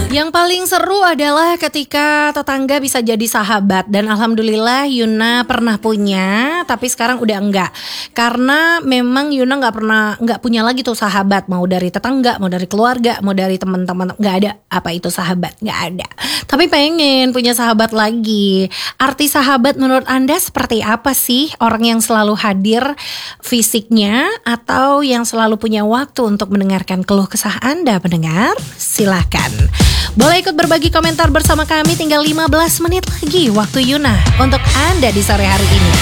Yang paling seru adalah ketika tetangga bisa jadi sahabat. Dan alhamdulillah Yuna pernah punya, tapi sekarang udah enggak. Karena memang Yuna nggak punya lagi tuh sahabat. Mau dari tetangga, mau dari keluarga, mau dari teman-teman. Nggak ada apa itu sahabat, nggak ada. Tapi pengen punya sahabat lagi. Arti sahabat menurut Anda seperti apa sih? Orang yang selalu hadir fisiknya atau yang selalu punya waktu untuk mendengarkan keluh kesah Anda pendengar? Silahkan. Boleh ikut berbagi komentar bersama kami, tinggal 15 menit lagi waktu Yuna untuk Anda di sore hari ini.